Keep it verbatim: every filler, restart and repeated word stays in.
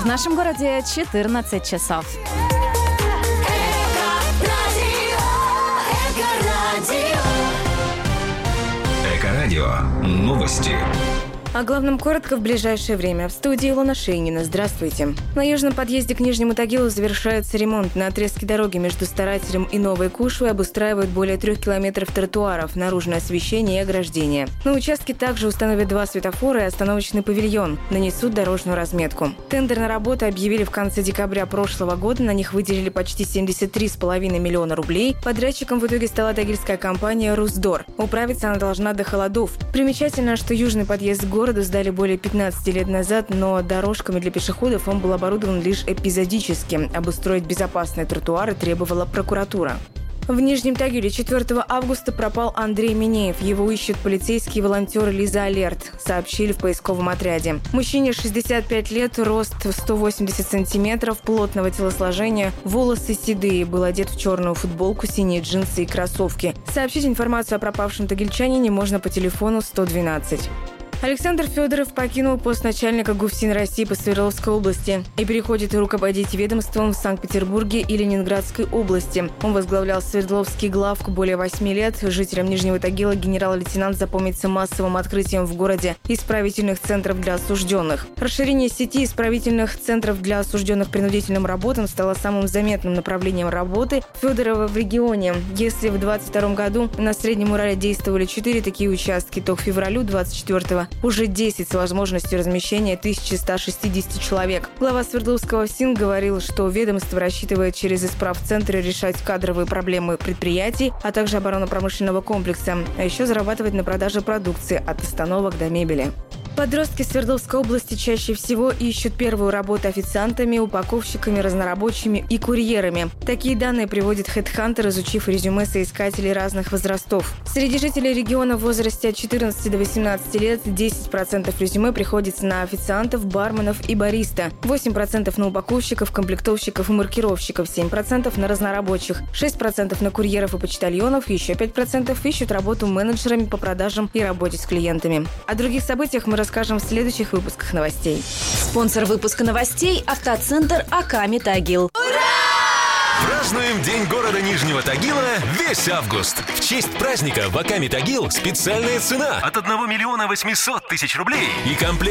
В нашем городе четырнадцать часов. Эко-радио. Новости. О главном коротко в ближайшее время. В студии Илона Шейнина. Здравствуйте. На южном подъезде к Нижнему Тагилу завершается ремонт. На отрезке дороги между Старателем и Новой Кушвой обустраивают более трех километров тротуаров, наружное освещение и ограждение. На участке также установят два светофора и остановочный павильон. Нанесут дорожную разметку. Тендер на работу объявили в конце декабря прошлого года. На них выделили почти семьдесят три с половиной миллиона рублей. Подрядчиком в итоге стала тагильская компания «Русдор». Управиться она должна до холодов. Примечательно, что южный подъезд города Городу сдали более пятнадцати лет назад, но дорожками для пешеходов он был оборудован лишь эпизодически. Обустроить безопасные тротуары требовала прокуратура. В Нижнем Тагиле четвёртого августа пропал Андрей Минеев. Его ищут полицейские волонтеры «Лиза Алерт», сообщили в поисковом отряде. Мужчине шестьдесят пять лет, рост сто восемьдесят сантиметров, плотного телосложения, волосы седые, был одет в черную футболку, синие джинсы и кроссовки. Сообщить информацию о пропавшем тагильчанине можно по телефону сто двенадцать. Александр Федоров покинул пост начальника ГУФСИН России по Свердловской области и переходит руководить ведомством в Санкт-Петербурге и Ленинградской области. Он возглавлял Свердловский главк более восьми лет. Жителям Нижнего Тагила генерал-лейтенант запомнится массовым открытием в городе исправительных центров для осужденных. Расширение сети исправительных центров для осужденных принудительным работам стало самым заметным направлением работы Федорова в регионе. Если в двадцать втором году на Среднем Урале действовали четыре такие участки, то к февралю двадцать четвёртого уже десять с возможностью размещения тысячи ста шестидесяти человек. Глава Свердловского ФСИН говорил, что ведомство рассчитывает через исправцентры решать кадровые проблемы предприятий, а также оборонно-промышленного комплекса, а еще зарабатывать на продаже продукции от остановок до мебели. Подростки Свердловской области чаще всего ищут первую работу официантами, упаковщиками, разнорабочими и курьерами. Такие данные приводит HeadHunter, изучив резюме соискателей разных возрастов. Среди жителей региона в возрасте от четырнадцати до восемнадцати лет десять процентов резюме приходится на официантов, барменов и бариста, восемь процентов на упаковщиков, комплектовщиков и маркировщиков, семь процентов на разнорабочих, шесть процентов на курьеров и почтальонов, еще пять процентов ищут работу менеджерами по продажам и работе с клиентами. О других событиях мы расскажем в следующих выпусках новостей. Спонсор выпуска новостей – автоцентр «Аками Тагил». Празднуем День города Нижнего Тагила весь август. В честь праздника в Аками Тагил специальная цена от одного миллиона восьмисот тысяч рублей и комплект